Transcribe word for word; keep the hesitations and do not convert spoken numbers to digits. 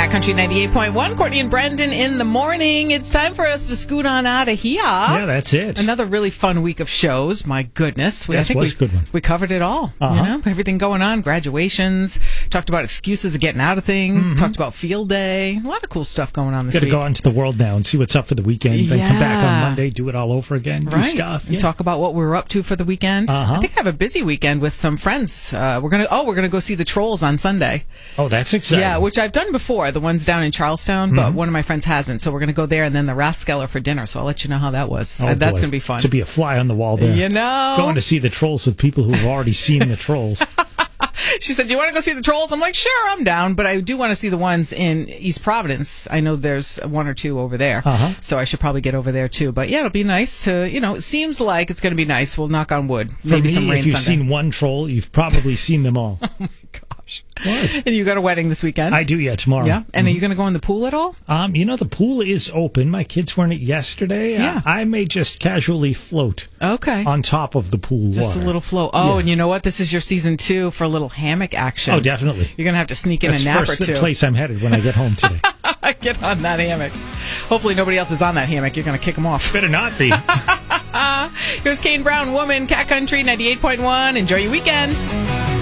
Cat Country ninety-eight point one, Courtney and Brendan in the morning. It's time for us to scoot on out of here. Yeah, that's it. Another really fun week of shows. My goodness. We, Yes, I think was we, a good one. we covered it all. Uh-huh. You know, everything going on, graduations, talked about excuses of getting out of things, Mm-hmm. talked about field day. A lot of cool stuff going on this Got to week. go out into the world now and see what's up for the weekend. Then come back on Yeah. Monday, do it all over again, do Right. stuff. And Yeah. talk about what we were up to for the weekend. Uh-huh. I think I have a busy weekend with some friends. Uh, we're gonna oh, we're gonna go see the Trolls on Sunday. Oh, that's exciting. Yeah, which I've done before. The ones down in Charlestown, but Mm-hmm. one of my friends hasn't. So we're going to go there and then the Rathskeller for dinner. So I'll let you know how that was. Oh, Uh, that's boy. going to be fun. To be a fly on the wall there. You know. Going to see the Trolls with people who've already seen the Trolls. She said, "Do you want to go see the Trolls?" I'm like, "Sure, I'm down." But I do want to see the ones in East Providence. I know there's one or two over there. Uh-huh. So I should probably get over there too. But yeah, it'll be nice to, you know, it seems like it's going to be nice. We'll knock on wood. For Maybe me, some rain if you've Sunday. seen one Troll, you've probably seen them all. Oh my gosh. What? And you got a wedding this weekend? I do, yeah, tomorrow. Yeah. And are you going to go in the pool at all? Um, you know, the pool is open. My kids were in it yesterday. Yeah. I, I may just casually float Okay. on top of the pool Just water. a little flow. Oh, Yeah. and you know what? This is your season two for a little hammock action. Oh, definitely. You're going to have to sneak in That's a nap first or two. place I'm headed when I get home today. Get on that hammock. Hopefully nobody else is on that hammock. You're going to kick them off. Better not be. Here's Kane Brown, Woman, Cat Country ninety-eight point one. Enjoy your weekends.